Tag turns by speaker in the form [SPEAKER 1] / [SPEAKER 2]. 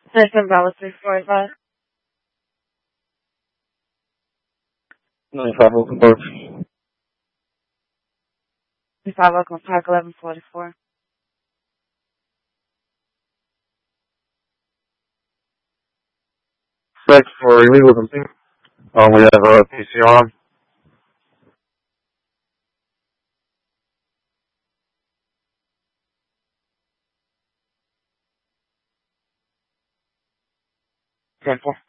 [SPEAKER 1] Second Valley 345.
[SPEAKER 2] 95 Oakland Park.
[SPEAKER 1] 25 Oakland Park, 1144.
[SPEAKER 2] Check for illegal dumping. We have a PCR on. Ten four.